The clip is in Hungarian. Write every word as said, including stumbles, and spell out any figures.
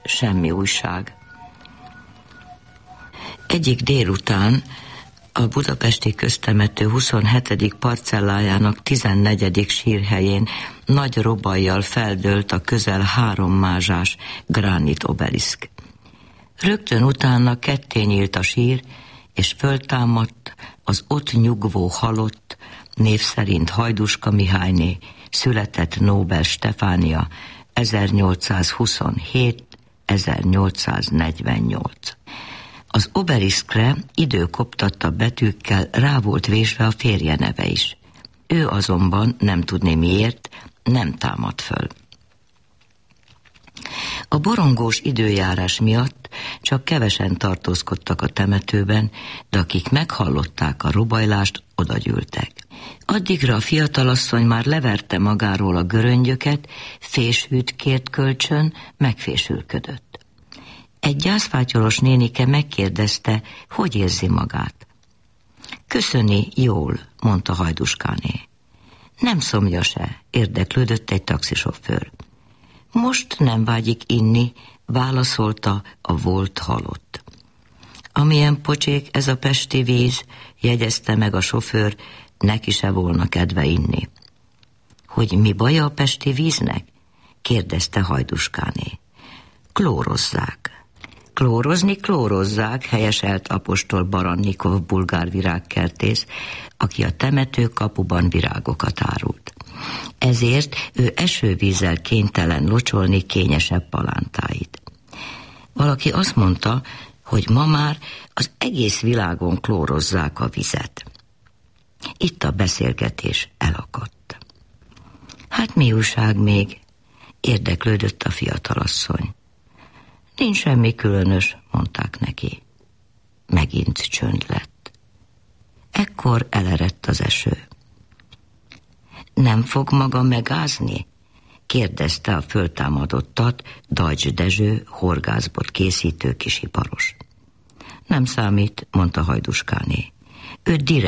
semmi újság. Egyik délután a budapesti köztemető huszonhetedik parcellájának tizennegyedik sírhelyén nagy robajjal feldőlt a közel három mázsás gránit obeliszk. Rögtön utána ketté nyílt a sír, és föltámadt az ott nyugvó halott, név szerint Hajduska Mihályné, született Nóbel Stefánia, ezernyolcszázhuszonhét ezernyolcszáznegyvennyolc. Az obeliszkre időkoptatta betűkkel rá volt vésve a férje neve is. Ő azonban, nem tudni miért, nem támad föl. A borongós időjárás miatt csak kevesen tartózkodtak a temetőben, de akik meghallották a robajlást, odagyűltek. Addigra a fiatalasszony már leverte magáról a göröngyöket, fésűt kért kölcsön, megfésülködött. Egy gyászfátyolos nénike megkérdezte, hogy érzi magát. Köszöni, jól, mondta Hajduskáné. Nem szomja se, érdeklődött egy taxisofőr. Most nem vágyik inni, válaszolta a volt halott. Amilyen pocsék ez a pesti víz, jegyezte meg a sofőr, neki se volna kedve inni. Hogy mi baja a pesti víznek? Kérdezte Hajduskáné. Klórozzák. Klórozni klórozzák, helyeselt apostol Barannikov bulgár virágkertész, aki a temető kapuban virágokat árult. Ezért ő esővízzel kénytelen locsolni kényesebb palántáit. Valaki azt mondta, hogy ma már az egész világon klórozzák a vizet. Itt a beszélgetés elakadt. Hát mi újság még? Érdeklődött a fiatalasszony. Nincs semmi különös, mondták neki. Megint csönd lett. Ekkor elerett az eső. Nem fog maga megázni? Kérdezte a föltámadottat Dajcs Dezső, horgászbot készítő kisiparos. Nem számít, mondta Hajduskáné. Ő direkt